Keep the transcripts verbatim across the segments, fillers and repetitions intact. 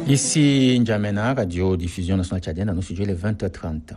Ici N'Djamena, radio diffusion nationale tchadienne, dans nos studios, il est vingt heures trente.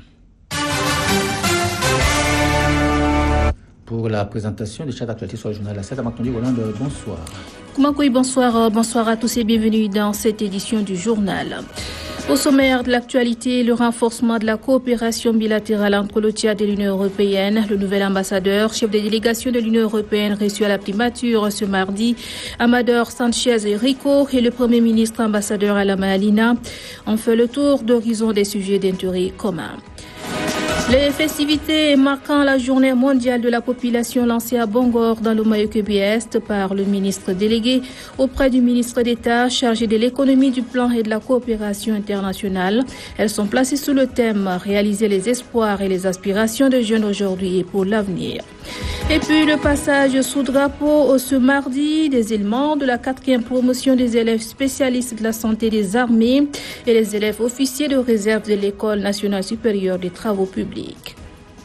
Pour la présentation de Tchad Actualité sur le journal La sept, à Mactondi Hollande, bonsoir. Koumakoui, bonsoir, bonsoir à tous et bienvenue dans cette édition du journal. Au sommaire de l'actualité, le renforcement de la coopération bilatérale entre le Tchad et l'Union européenne. Le nouvel ambassadeur, chef de délégation de l'Union européenne, reçu à la primature ce mardi, Amador Sanchez Rico, et le Premier ministre ambassadeur Alama Alina ont fait le tour d'horizon des sujets d'intérêt commun. Les festivités marquant la journée mondiale de la population lancée à Bangor dans le Mayo-Kébi-Est par le ministre délégué auprès du ministre d'État chargé de l'économie, du plan et de la coopération internationale. Elles sont placées sous le thème « Réaliser les espoirs et les aspirations des jeunes aujourd'hui et pour l'avenir ». Et puis le passage sous drapeau ce mardi des éléments de la quatrième promotion des élèves spécialistes de la santé des armées et les élèves officiers de réserve de l'École nationale supérieure des travaux publics.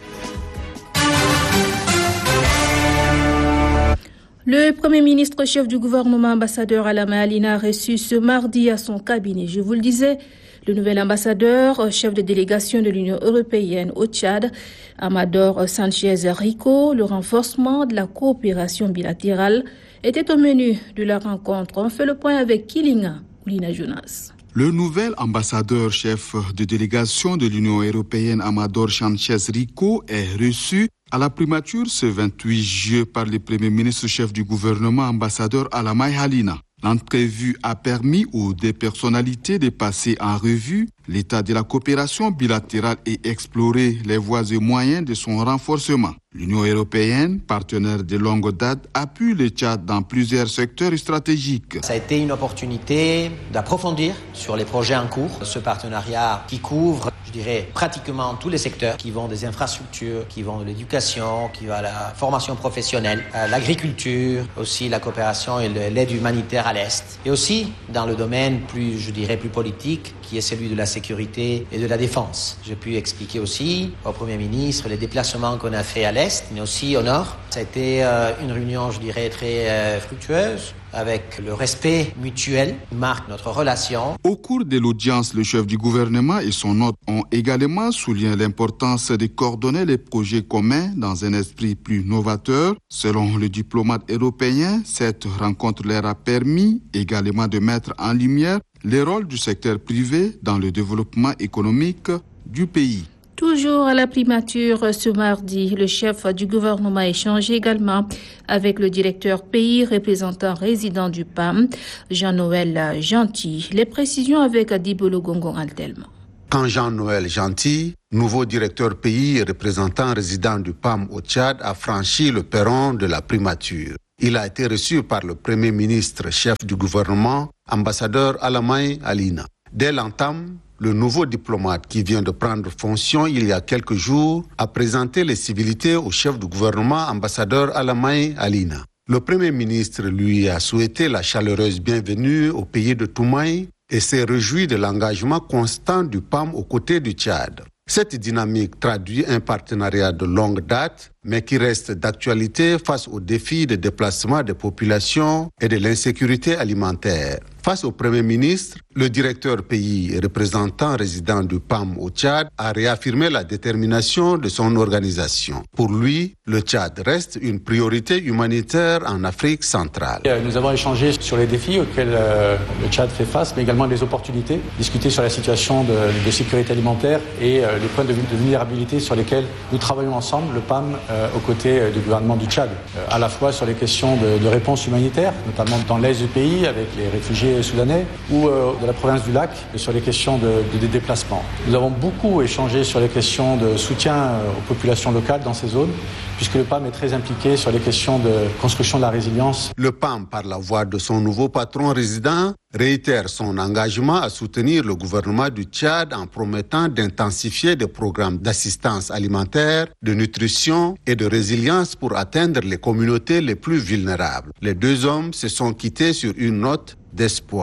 Le Premier ministre chef du gouvernement ambassadeur Alama Alina a reçu ce mardi à son cabinet. Je vous le disais, le nouvel ambassadeur, chef de délégation de l'Union européenne au Tchad, Amador Sanchez Rico, le renforcement de la coopération bilatérale était au menu de la rencontre. On fait le point avec Kilinga Oulina Jonas. Le nouvel ambassadeur chef de délégation de l'Union européenne, Amador Sanchez Rico, est reçu à la primature ce vingt-huit juillet par le Premier ministre chef du gouvernement, ambassadeur Alama Alina. L'entrevue a permis aux deux personnalités de passer en revue l'état de la coopération bilatérale et explorer les voies et moyens de son renforcement. L'Union européenne, partenaire de longue date, appuie le Tchad dans plusieurs secteurs stratégiques. Ça a été une opportunité d'approfondir sur les projets en cours. Ce partenariat qui couvre, je dirais, pratiquement tous les secteurs, qui vont des infrastructures, qui vont de l'éducation, qui va à la formation professionnelle, à l'agriculture, aussi la coopération et l'aide humanitaire à l'Est. Et aussi dans le domaine plus, je dirais, plus politique, qui est celui de la sécurité et de la défense. J'ai pu expliquer aussi au Premier ministre les déplacements qu'on a fait à l'Est, mais aussi au Nord. Ça a été euh, une réunion, je dirais, très euh, fructueuse, avec le respect mutuel qui marque notre relation. Au cours de l'audience, le chef du gouvernement et son hôte ont également souligné l'importance de coordonner les projets communs dans un esprit plus novateur. Selon le diplomate européen, cette rencontre leur a permis également de mettre en lumière les rôles du secteur privé dans le développement économique du pays. Toujours à la primature ce mardi, le chef du gouvernement a échangé également avec le directeur pays, représentant résident du P A M, Jean-Noël Gentil. Les précisions avec Adibolo Gongon Altelma. Quand Jean-Noël Gentil, nouveau directeur pays et représentant résident du P A M au Tchad, a franchi le perron de la primature. Il a été reçu par le Premier ministre, chef du gouvernement, ambassadeur Alama Alina. Dès l'entame, le nouveau diplomate qui vient de prendre fonction il y a quelques jours a présenté les civilités au chef du gouvernement, ambassadeur Alama Alina. Le Premier ministre lui a souhaité la chaleureuse bienvenue au pays de Toumaï et s'est réjoui de l'engagement constant du P A M aux côtés du Tchad. Cette dynamique traduit un partenariat de longue date, mais qui reste d'actualité face aux défis de déplacement des populations et de l'insécurité alimentaire. Face au Premier ministre, le directeur pays et représentant résident du P A M au Tchad a réaffirmé la détermination de son organisation. Pour lui, le Tchad reste une priorité humanitaire en Afrique centrale. Nous avons échangé sur les défis auxquels le Tchad fait face, mais également les opportunités, discuter sur la situation de, de sécurité alimentaire et les points de, de vulnérabilité sur lesquels nous travaillons ensemble, le P A M, euh, aux côtés du gouvernement du Tchad, euh, à la fois sur les questions de, de réponse humanitaire, notamment dans l'est du pays avec les réfugiés soudanais, ou euh, de la province du Lac, sur les questions de, de, de déplacement. Nous avons beaucoup échangé sur les questions de soutien aux populations locales dans ces zones, puisque le P A M est très impliqué sur les questions de construction de la résilience. Le P A M, par la voix de son nouveau patron résident, réitère son engagement à soutenir le gouvernement du Tchad en promettant d'intensifier des programmes d'assistance alimentaire, de nutrition et de résilience pour atteindre les communautés les plus vulnérables. Les deux hommes se sont quittés sur une note d'espoir.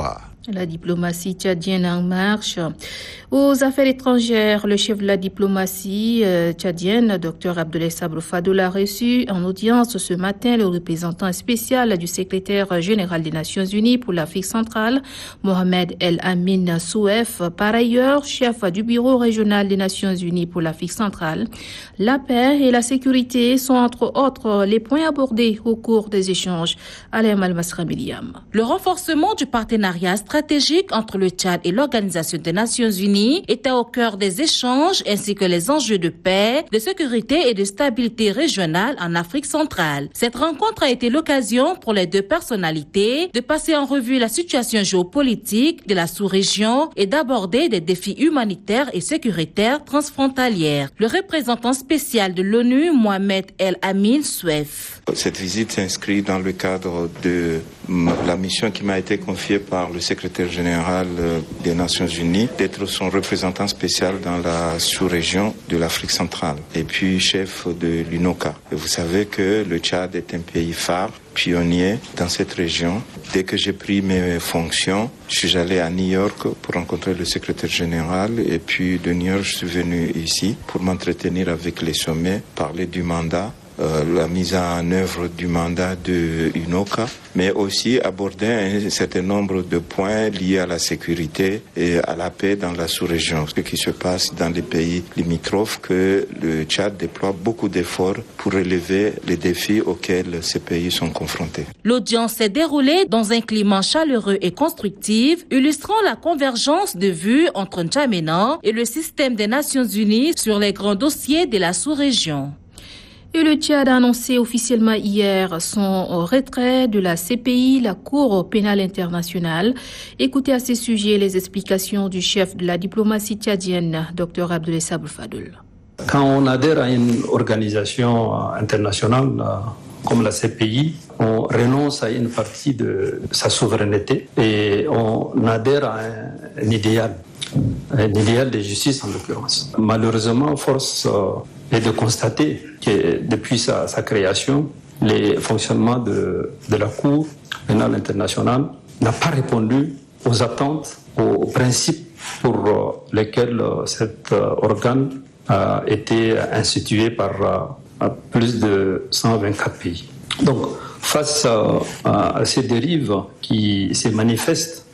La diplomatie tchadienne en marche. Aux affaires étrangères, le chef de la diplomatie euh, tchadienne, Dr Abdoulaye Sabr Fadoul, a reçu en audience ce matin le représentant spécial du secrétaire général des Nations Unies pour l'Afrique centrale, Mohamed El Amin Souef, par ailleurs chef du bureau régional des Nations Unies pour l'Afrique centrale. La paix et la sécurité sont entre autres les points abordés au cours des échanges. Alain Malmasra-Miliam. Le renforcement du partenariat stratégique entre le Tchad et l'Organisation des Nations Unies était au cœur des échanges ainsi que les enjeux de paix, de sécurité et de stabilité régionale en Afrique centrale. Cette rencontre a été l'occasion pour les deux personnalités de passer en revue la situation géopolitique de la sous-région et d'aborder des défis humanitaires et sécuritaires transfrontalières. Le représentant spécial de l'ONU, Mohamed El Amin Souef. Cette visite s'inscrit dans le cadre de la mission qui m'a été confiée par le secrétaire général des Nations Unies d'être son représentant spécial dans la sous-région de l'Afrique centrale et puis chef de l'U N O C A. Et vous savez que le Tchad est un pays phare, pionnier dans cette région. Dès que j'ai pris mes fonctions, je suis allé à New York pour rencontrer le secrétaire général et puis de New York, je suis venu ici pour m'entretenir avec les sommets, parler du mandat. Euh, la mise en œuvre du mandat de U N O C A, mais aussi aborder un certain nombre de points liés à la sécurité et à la paix dans la sous-région. Ce qui se passe dans les pays limitrophes, que le Tchad déploie beaucoup d'efforts pour relever les défis auxquels ces pays sont confrontés. L'audience s'est déroulée dans un climat chaleureux et constructif, illustrant la convergence de vues entre N'Djamena et le système des Nations Unies sur les grands dossiers de la sous-région. Et le Tchad a annoncé officiellement hier son retrait de la C P I, la Cour pénale internationale. Écoutez à ce sujet les explications du chef de la diplomatie tchadienne, Dr Abdoulaye Sabr Fadoul. Quand on adhère à une organisation internationale comme la C P I, on renonce à une partie de sa souveraineté et on adhère à un, un idéal, un idéal de justice en l'occurrence. Malheureusement, force est de constater que depuis sa, sa création, le fonctionnement de, de la Cour pénale internationale n'a pas répondu aux attentes, aux principes pour lesquels cet organe a été institué par plus de cent vingt-quatre pays. Donc, face à, à ces dérives qui se manifestent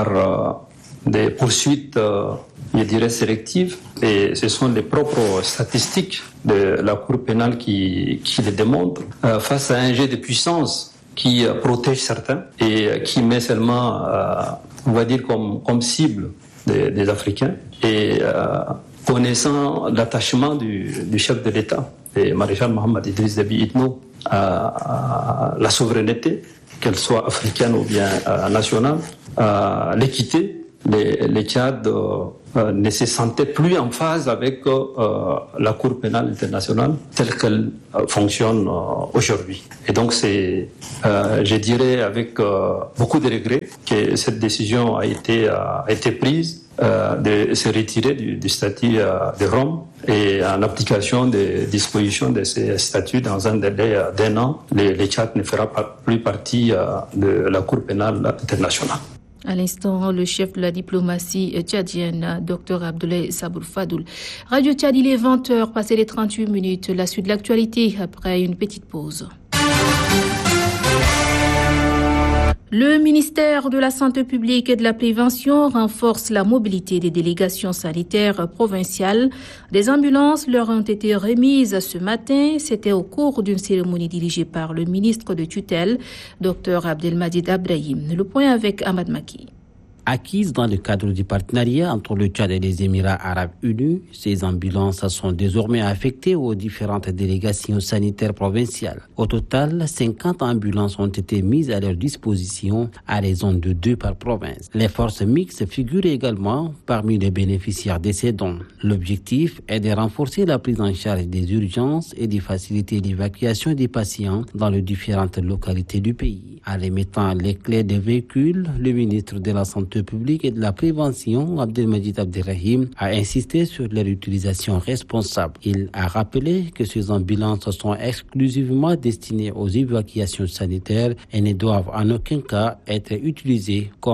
par des poursuites, je dirais, sélectives, et ce sont les propres statistiques de la Cour pénale qui, qui les démontrent, euh, face à un jeu de puissance qui euh, protège certains et euh, qui met seulement, euh, on va dire, comme, comme cible des, des Africains, et euh, connaissant l'attachement du, du chef de l'État, le maréchal Mohamed Idriss Déby Itno, à, à la souveraineté, qu'elle soit africaine ou bien euh, nationale, à l'équité, les, les Tchad euh, euh, ne se sentaient plus en phase avec euh, la Cour pénale internationale telle qu'elle euh, fonctionne euh, aujourd'hui. Et donc c'est, euh, je dirais avec euh, beaucoup de regrets que cette décision a été, euh, a été prise euh, de se retirer du, du statut euh, de Rome, et en application des dispositions de ces statuts dans un délai euh, d'un an, le, le Tchad ne fera pas plus partie euh, de la Cour pénale internationale. À l'instant, le chef de la diplomatie tchadienne, Dr Abdoulaye Sabr Fadoul. Radio Tchad, il est vingt heures, passé les trente-huit minutes. La suite de l'actualité après une petite pause. Le ministère de la Santé publique et de la Prévention renforce la mobilité des délégations sanitaires provinciales. Des ambulances leur ont été remises ce matin. C'était au cours d'une cérémonie dirigée par le ministre de tutelle, Dr Abdelmadjid Abrahim. Le point avec Ahmad Maki. Acquises dans le cadre du partenariat entre le Tchad et les Émirats arabes unis, ces ambulances sont désormais affectées aux différentes délégations sanitaires provinciales. Au total, cinquante ambulances ont été mises à leur disposition à raison de deux par province. Les forces mixtes figurent également parmi les bénéficiaires de ces dons. L'objectif est de renforcer la prise en charge des urgences et de faciliter l'évacuation des patients dans les différentes localités du pays. En remettant les clés des véhicules, le ministre de la Santé publique et de la Prévention, Abdelmadjid Abderrahim, a insisté sur leur utilisation responsable. Il a rappelé que ces ambulances sont exclusivement destinées aux évacuations sanitaires et ne doivent en aucun cas être utilisées comme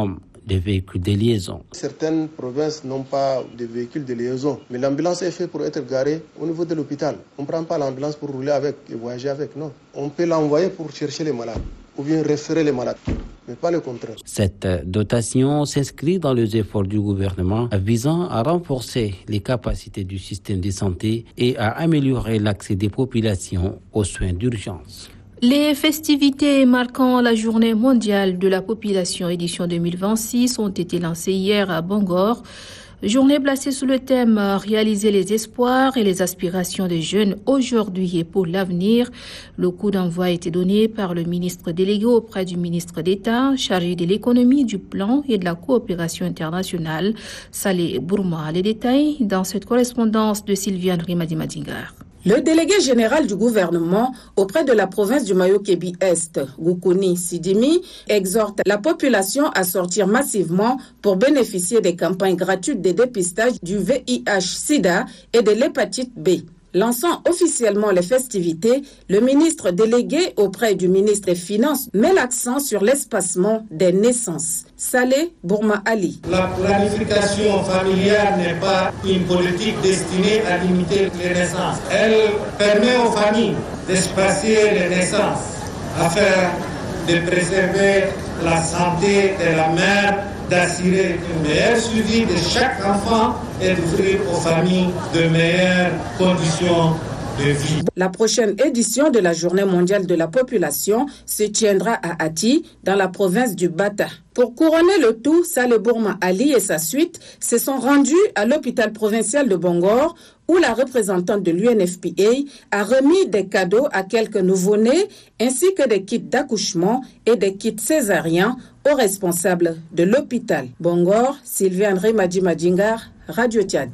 des véhicules de liaison. Certaines provinces n'ont pas de véhicules de liaison, mais l'ambulance est faite pour être garée au niveau de l'hôpital. On ne prend pas l'ambulance pour rouler avec et voyager avec, non. On peut l'envoyer pour chercher les malades ou bien référer les malades, mais pas le contraire. Cette dotation s'inscrit dans les efforts du gouvernement visant à renforcer les capacités du système de santé et à améliorer l'accès des populations aux soins d'urgence. Les festivités marquant la journée mondiale de la population édition deux mille vingt-six ont été lancées hier à Bangor. Journée placée sous le thème « Réaliser les espoirs et les aspirations des jeunes aujourd'hui et pour l'avenir ». Le coup d'envoi a été donné par le ministre délégué auprès du ministre d'État chargé de l'économie, du plan et de la coopération internationale, Saleh Bourma. Les détails dans cette correspondance de Sylviane Rimadi-Madingar. Le délégué général du gouvernement auprès de la province du Mayo-Kébi-Est, Goukouni Sidimi, exhorte la population à sortir massivement pour bénéficier des campagnes gratuites de dépistage du V I H-Sida et de l'hépatite B. Lançant officiellement les festivités, le ministre délégué auprès du ministre des Finances met l'accent sur l'espacement des naissances. Saleh Bourma Ali. La planification familiale n'est pas une politique destinée à limiter les naissances. Elle permet aux familles d'espacer les naissances afin de préserver la santé de la mère, d'assurer un meilleur suivi de chaque enfant et d'offrir aux familles de meilleures conditions de vie. La prochaine édition de la Journée mondiale de la population se tiendra à Ati, dans la province du Bata. Pour couronner le tout, Saleh Bourma Ali et sa suite se sont rendus à l'hôpital provincial de Bangor, où la représentante de l'U N F P A a remis des cadeaux à quelques nouveau-nés, ainsi que des kits d'accouchement et des kits césariens aux responsables de l'hôpital. Bangor, Sylviane Rimadi-Madingar, Radio Tchad.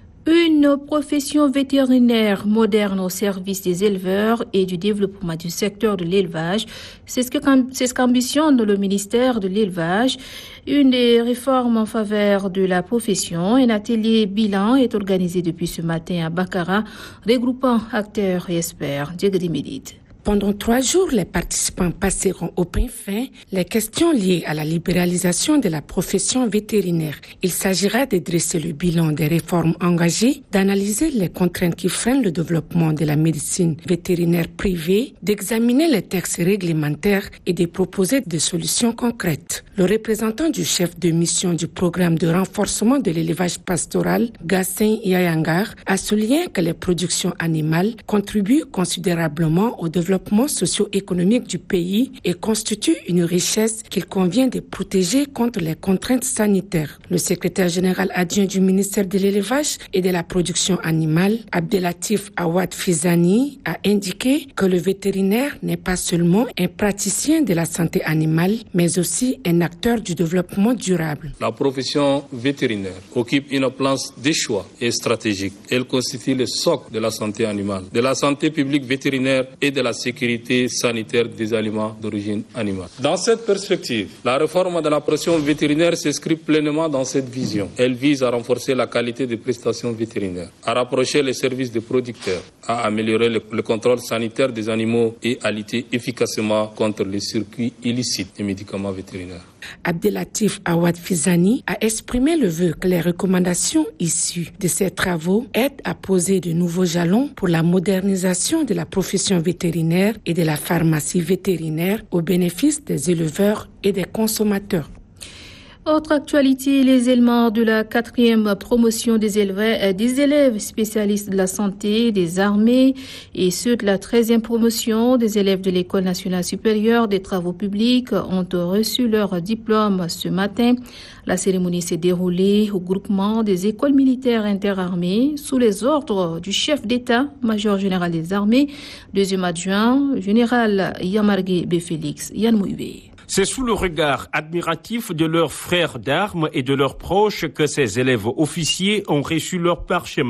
Une profession vétérinaire moderne au service des éleveurs et du développement du secteur de l'élevage. C'est ce que, c'est ce qu'ambitionne le ministère de l'élevage. Une des réformes en faveur de la profession. Un atelier bilan est organisé depuis ce matin à Bakara, regroupant acteurs et experts. Diego Médite. Pendant trois jours, les participants passeront au pain fin les questions liées à la libéralisation de la profession vétérinaire. Il s'agira de dresser le bilan des réformes engagées, d'analyser les contraintes qui freinent le développement de la médecine vétérinaire privée, d'examiner les textes réglementaires et de proposer des solutions concrètes. Le représentant du chef de mission du programme de renforcement de l'élevage pastoral, Gassin Yayangar, a souligné que les productions animales contribuent considérablement au développement socio-économique du pays et constitue une richesse qu'il convient de protéger contre les contraintes sanitaires. Le secrétaire général adjoint du ministère de l'élevage et de la production animale, Abdelatif Awad Fizani, a indiqué que le vétérinaire n'est pas seulement un praticien de la santé animale, mais aussi un acteur du développement durable. La profession vétérinaire occupe une place de choix et stratégique. Elle constitue le socle de la santé animale, de la santé publique vétérinaire et de la sécurité sanitaire des aliments d'origine animale. Dans cette perspective, la réforme de la profession vétérinaire s'inscrit pleinement dans cette vision. Elle vise à renforcer la qualité des prestations vétérinaires, à rapprocher les services des producteurs, à améliorer le, le contrôle sanitaire des animaux et à lutter efficacement contre les circuits illicites des médicaments vétérinaires. Abdelatif Awad Fizani a exprimé le vœu que les recommandations issues de ces travaux aident à poser de nouveaux jalons pour la modernisation de la profession vétérinaire et de la pharmacie vétérinaire au bénéfice des éleveurs et des consommateurs. Autre actualité, les éléments de la quatrième promotion des élèves, des élèves spécialistes de la santé, des armées et ceux de la treizième promotion des élèves de l'École nationale supérieure des travaux publics ont reçu leur diplôme ce matin. La cérémonie s'est déroulée au groupement des écoles militaires interarmées sous les ordres du chef d'État, major général des armées, deuxième adjoint, général Yamargué B. Félix Yann Mouivé. C'est sous le regard admiratif de leurs frères d'armes et de leurs proches que ces élèves officiers ont reçu leur parchemin.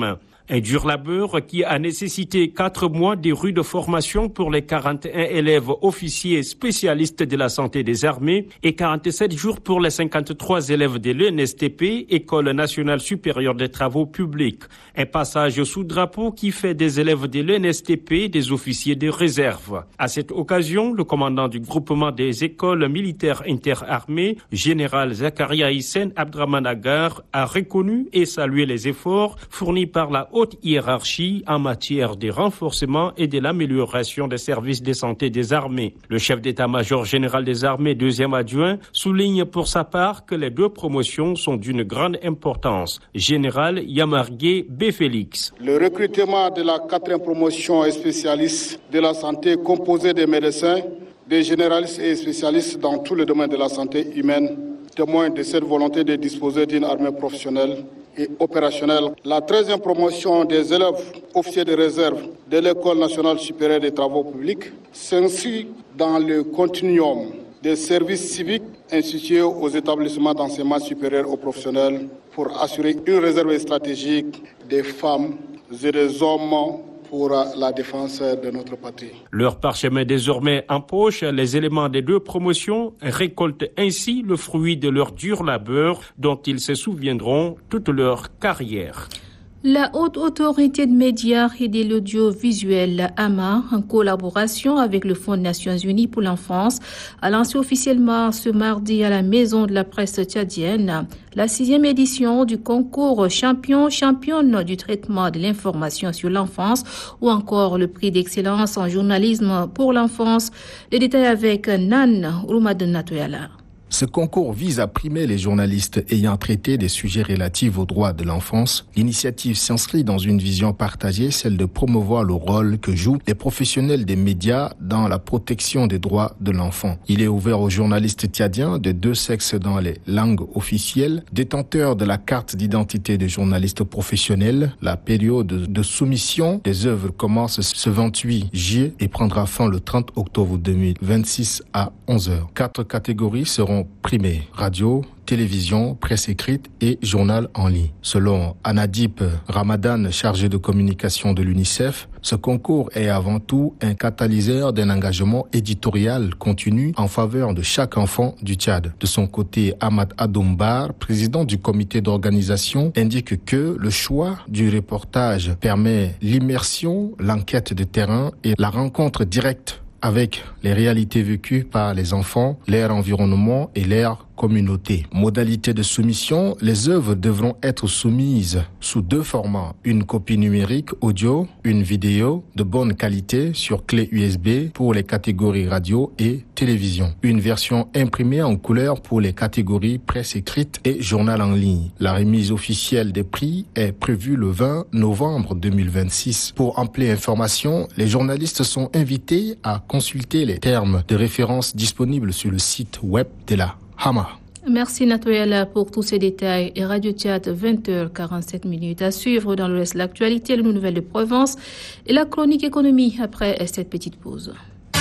Un dur labeur qui a nécessité quatre mois de rude formation pour les quarante et un élèves officiers spécialistes de la santé des armées et quarante-sept jours pour les cinquante-trois élèves de l'E N S T P, École nationale supérieure des travaux publics. Un passage sous drapeau qui fait des élèves de l'E N S T P des officiers de réserve. À cette occasion, le commandant du groupement des écoles militaires interarmées, général Zakaria Hissène Abdraman Agar, a reconnu et salué les efforts fournis par la haute hiérarchie en matière de renforcement et de l'amélioration des services de santé des armées. Le chef d'état-major général des armées, deuxième adjoint, souligne pour sa part que les deux promotions sont d'une grande importance. Général Yamargué B. Félix. Le recrutement de la quatrième promotion est spécialiste de la santé composée des médecins, des généralistes et spécialistes dans tous les domaines de la santé humaine, témoin de cette volonté de disposer d'une armée professionnelle et opérationnelle. La treizième promotion des élèves officiers de réserve de l'École nationale supérieure des travaux publics s'inscrit dans le continuum des services civiques institués aux établissements d'enseignement supérieur aux professionnels pour assurer une réserve stratégique des femmes et des hommes pour la défense de notre patrie. Leur parchemin désormais en poche, les éléments des deux promotions récoltent ainsi le fruit de leur dur labeur dont ils se souviendront toute leur carrière. La Haute Autorité de médias et de l'audiovisuel A M A, en collaboration avec le Fonds des Nations Unies pour l'enfance, a lancé officiellement ce mardi à la Maison de la presse tchadienne la sixième édition du concours champion-championne du traitement de l'information sur l'enfance ou encore le prix d'excellence en journalisme pour l'enfance. Les détails avec Nan Ouroumadou-Natoyala. Ce concours vise à primer les journalistes ayant traité des sujets relatifs aux droits de l'enfance. L'initiative s'inscrit dans une vision partagée, celle de promouvoir le rôle que jouent les professionnels des médias dans la protection des droits de l'enfant. Il est ouvert aux journalistes tchadiens de deux sexes dans les langues officielles, détenteurs de la carte d'identité des journalistes professionnels. La période de soumission des œuvres commence ce vingt-huit juillet et prendra fin le trente octobre deux mille vingt-six à onze heures. Quatre catégories seront primés: radio, télévision, presse écrite et journal en ligne. Selon Anadip Ramadan, chargé de communication de l'UNICEF, ce concours est avant tout un catalyseur d'un engagement éditorial continu en faveur de chaque enfant du Tchad. De son côté, Ahmad Adoumbar, président du comité d'organisation, indique que le choix du reportage permet l'immersion, l'enquête de terrain et la rencontre directe avec les réalités vécues par les enfants, leur environnement et leur communauté. Modalité de soumission, les œuvres devront être soumises sous deux formats. Une copie numérique audio, une vidéo de bonne qualité sur clé U S B pour les catégories radio et télévision. Une version imprimée en couleur pour les catégories presse écrite et journal en ligne. La remise officielle des prix est prévue le vingt novembre deux mille vingt-six. Pour amplier information, les journalistes sont invités à consulter les termes de référence disponibles sur le site web de la H A M A. Merci Natoyala pour tous ces détails. Et Radio Tchad, vingt heures quarante-sept minutes à suivre dans le reste de l'actualité, les nouvelles de Provence et la chronique économie après cette petite pause.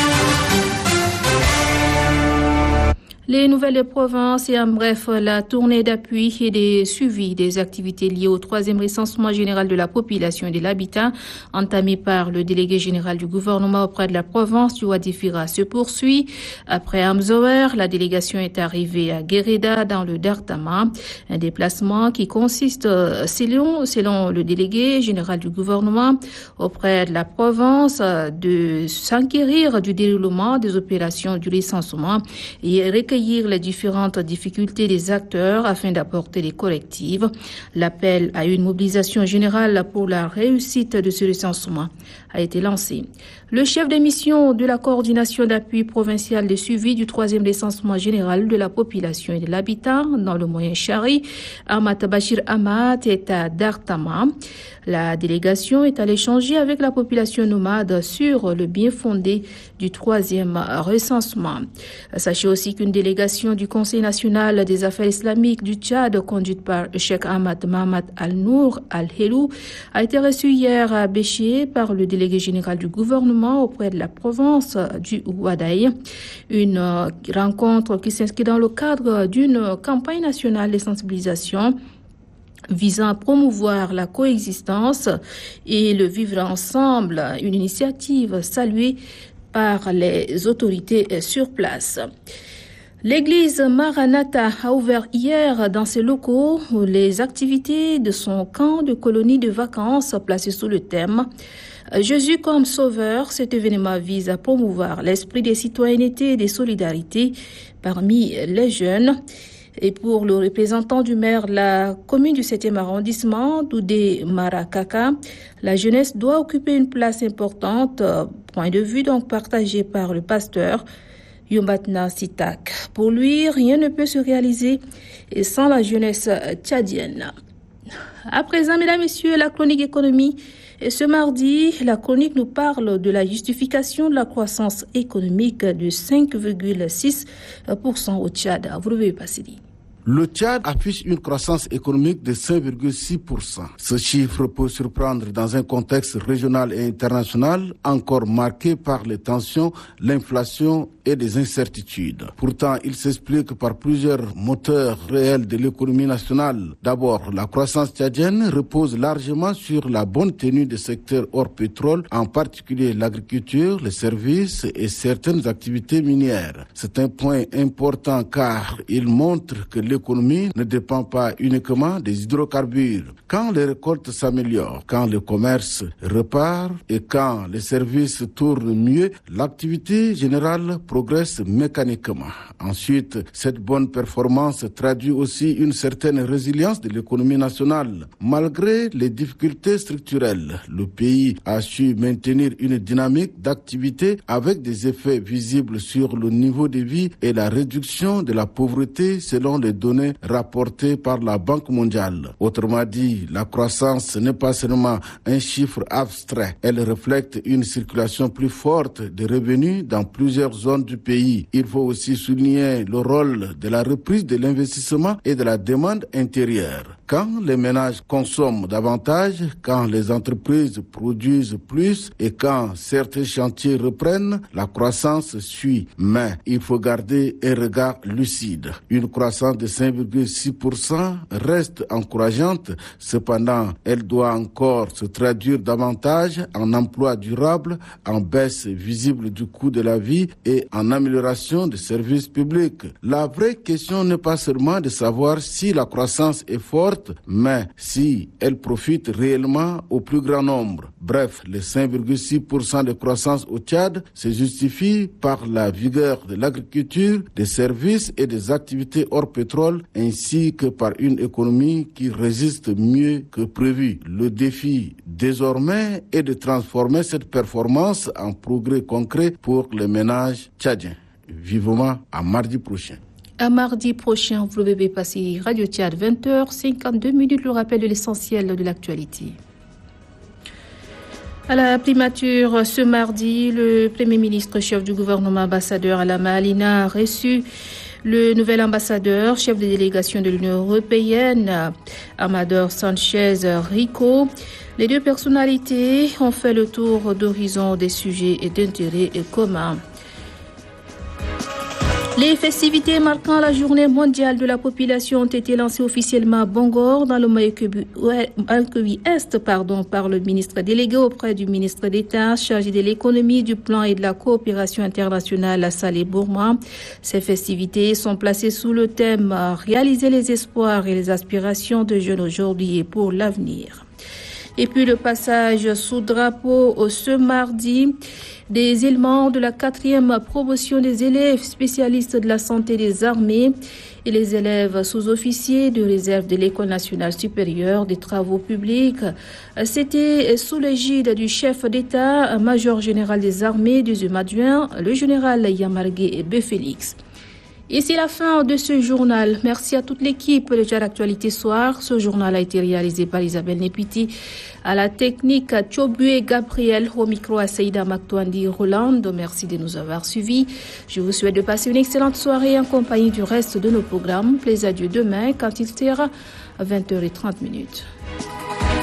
Les nouvelles de province et en bref, la tournée d'appui et des suivis des activités liées au troisième recensement général de la population et de l'habitat entamé par le délégué général du gouvernement auprès de la province du Ouadifira se poursuit. Après Amzoer, la délégation est arrivée à Guéreda dans le Dartama, un déplacement qui consiste, selon, selon le délégué général du gouvernement auprès de la province, de s'enquérir du déroulement des opérations du recensement et recueillir les différentes difficultés des acteurs afin d'apporter des correctifs. L'appel à une mobilisation générale pour la réussite de ce recensement a été lancé. Le chef de mission de la coordination d'appui provincial de suivi du troisième recensement général de la population et de l'habitat dans le Moyen Chari, Ahmad Bachir Ahmad, est à Dartama. La délégation est allée échanger avec la population nomade sur le bien fondé du troisième recensement. Sachez aussi qu'une délégation du Conseil national des affaires islamiques du Tchad, conduite par Cheikh Ahmad Mahmad Al-Nour Al-Helou, a été reçue hier à Béché par le délégué général du gouvernement auprès de la province du Ouadaï. Une rencontre qui s'inscrit dans le cadre d'une campagne nationale de sensibilisation visant à promouvoir la coexistence et le vivre ensemble, une initiative saluée par les autorités sur place. L'église Maranatha a ouvert hier dans ses locaux les activités de son camp de colonie de vacances placé sous le thème Jésus comme sauveur. Cet événement vise à promouvoir l'esprit de citoyenneté et de solidarité parmi les jeunes. Et pour le représentant du maire de la commune du septième arrondissement, Doudé Marakaka, la jeunesse doit occuper une place importante, point de vue donc partagé par le pasteur Yombatna Sitak. Pour lui, rien ne peut se réaliser sans la jeunesse tchadienne. À présent, mesdames, messieurs, la chronique économie. Et ce mardi, la chronique nous parle de la justification de la croissance économique de cinq virgule six pour cent au Tchad. Vous l'avez passé dit. Le Tchad affiche une croissance économique de cinq virgule six pour cent. Ce chiffre peut surprendre dans un contexte régional et international encore marqué par les tensions, l'inflation et des incertitudes. Pourtant, il s'explique par plusieurs moteurs réels de l'économie nationale. D'abord, la croissance tchadienne repose largement sur la bonne tenue des secteurs hors pétrole, en particulier l'agriculture, les services et certaines activités minières. C'est un point important car il montre que l'économie ne dépend pas uniquement des hydrocarbures. Quand les récoltes s'améliorent, quand le commerce repart et quand les services tournent mieux, l'activité générale progresse mécaniquement. Ensuite, cette bonne performance traduit aussi une certaine résilience de l'économie nationale. Malgré les difficultés structurelles, le pays a su maintenir une dynamique d'activité avec des effets visibles sur le niveau de vie et la réduction de la pauvreté selon les données rapportées par la Banque mondiale. Autrement dit, la croissance n'est pas seulement un chiffre abstrait, elle reflète une circulation plus forte de revenus dans plusieurs zones du pays. Il faut aussi souligner le rôle de la reprise de l'investissement et de la demande intérieure. Quand les ménages consomment davantage, quand les entreprises produisent plus et quand certains chantiers reprennent, la croissance suit. Mais il faut garder un regard lucide. Une croissance de cinq virgule six pour cent reste encourageante. Cependant, elle doit encore se traduire davantage en emploi durable, en baisse visible du coût de la vie et en amélioration des services publics. La vraie question n'est pas seulement de savoir si la croissance est forte, mais si elle profite réellement au plus grand nombre. Bref, les cinq virgule six pour cent de croissance au Tchad se justifient par la vigueur de l'agriculture, des services et des activités hors pétrole, ainsi que par une économie qui résiste mieux que prévu. Le défi désormais est de transformer cette performance en progrès concret pour les ménages tchadiens. Vivement à mardi prochain. À mardi prochain, vous pouvez passer Radio Tchad, vingt heures cinquante-deux minutes, le rappel de l'essentiel de l'actualité. À la primature, ce mardi, le Premier ministre, chef du gouvernement, ambassadeur Alama Alina, a reçu le nouvel ambassadeur, chef de délégation de l'Union européenne, Amador Sanchez Rico. Les deux personnalités ont fait le tour d'horizon des sujets et d'intérêts communs. Les festivités marquant la journée mondiale de la population ont été lancées officiellement à Bangor, dans le Maïkobi Est, pardon, par le ministre délégué auprès du ministre d'État chargé de l'économie, du plan et de la coopération internationale, Saleh Bourma. Ces festivités sont placées sous le thème « Réaliser les espoirs et les aspirations de jeunes aujourd'hui et pour l'avenir ». Et puis le passage sous drapeau ce mardi des éléments de la quatrième promotion des élèves spécialistes de la santé des armées et les élèves sous-officiers de réserve de l'École nationale supérieure des travaux publics. C'était sous l'égide du chef d'État, major général des armées, deuxième adjoint, le général Yamargué Befélix. Et c'est la fin de ce journal. Merci à toute l'équipe de Tchad Actualité Soir. Ce journal a été réalisé par Isabelle Nepiti. À la technique, Tchobue Gabriel. Au micro, à Saïda Maktouandi Roland. Merci de nous avoir suivis. Je vous souhaite de passer une excellente soirée en compagnie du reste de nos programmes. Plaisir à Dieu demain quand il sera à vingt heures trente minutes.